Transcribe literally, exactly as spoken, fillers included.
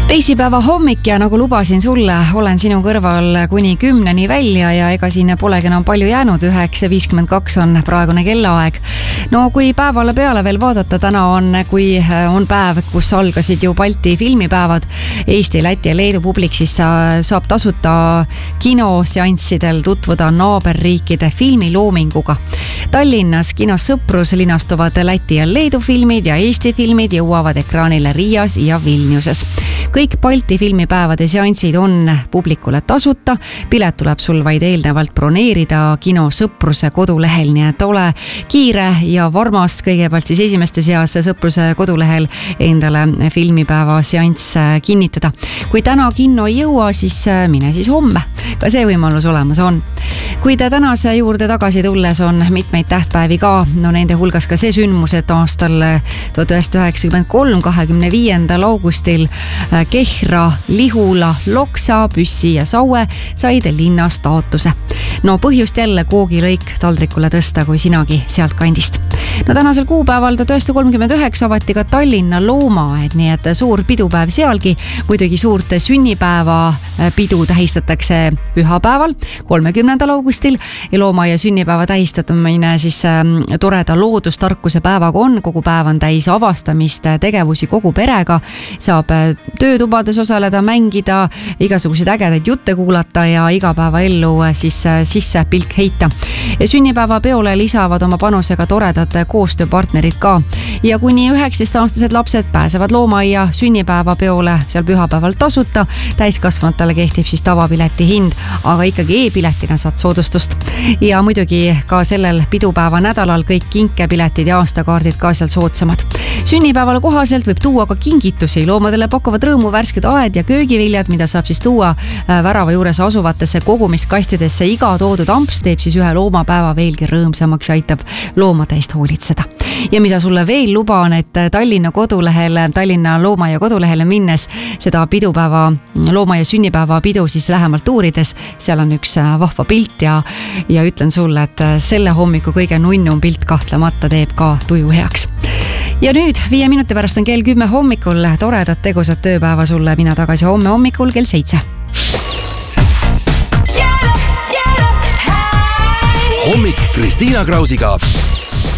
Teisipäeva hommik ja nagu lubasin sulle, olen sinu kõrval kuni kümneni välja ja ega siin polegi enam palju jäänud, üheksa viiskümmend kaks on praegune kellaaeg. No kui päevale peale veel vaadata, täna on, kui on päev, kus algasid ju Balti filmipäevad, Eesti, Läti ja Leedu publik, siis saab tasuta kinoseanssidel tutvuda naaberriikide filmiloominguga. Tallinnas kinos Sõprus linastuvad Läti ja Leedu filmid ja Eesti filmid jõuavad ekraanile Riias ja Vilniuses. Kõik Balti filmipäevade seansid on publikule tasuta. Pilet tuleb sul vaid eelnevalt broneerida kino Sõpruse kodulehel, nii et ole kiire ja varmas kõigepealt siis esimeste seas Sõpruse kodulehel endale filmipäeva seanss kinnitada. Kui täna kinno ei jõua, siis mine siis homme. Ka see võimalus olemas on. Kui te tänase juurde tagasi tulles on mitmeid tähtpäevi ka, no nende hulgas ka see sündmus, et aastal tuhat üheksasada üheksakümmend kolm kahekümne viiendal augustil Kehra, Lihula, Loksa, Püssi ja Saue said linna staatuse. No põhjust jälle koogilõik taldrikule tõsta, kui sinagi sealt kandist. No tänasel kuupäeval tuhat üheksasada kolmkümmend üheksa avati ka Tallinna loomaaed, nii et suur pidupäev sealgi. Muidugi suurt sünnipäeva pidu tähistatakse pühapäeval, kolmekümnendal augustil ja loomaaia sünnipäeva tähistatamine siis toreda loodustarkuse päevaga on. Kogu päev on täis avastamist, tegevusi kogu perega, saab töötubades osaleda, mängida, igasuguseid ägedaid jutte kuulata ja igapäevaellu siis sisse pilk heita. Ja sünnipäeva peole lisavad oma panusega toredad koostööpartnerid ka. Ja kuni üheksateist-aastased lapsed pääsevad loomaaia sünnipäeva peole seal pühapäeval tasuta. Täiskasvanutele kehtib siis tavapileti hind, aga ikkagi e-piletina saad soodustust. Ja muidugi ka sellel pidupäeva nädalal kõik kinkepiletid ja aastakaardid ka seal soodsamad. Sünnipäevale kohaselt võib tuua ka kingitusi. Loomadele pakuvad rõõmu värsked aed ja köögiviljad, mida saab siis tuua värava juures asuvatesse kogumiskastidesse. Iga toodud amps teeb siis ühe loomapäeva veelgi rõõmsamaks ja aitab loomade eest hoolitseda. Ja mida sulle veel luban, et Tallinna kodulehel, Tallinna loomaaia kodulehele minnes seda pidupäeva, loomaaia sünnipäeva pidu siis lähemalt uurides, seal on üks vahva pilt ja, ja ütlen sulle, et selle hommiku kõige nunnum pilt kahtlemata teeb ka tuju heaks. Ja nüüd viie minuti pärast on kell kümme hommikul, toredat tegusat tööpäeva sulle, mina tagasi homme hommikul kell seitse. Hommik Kristiina Krausiga.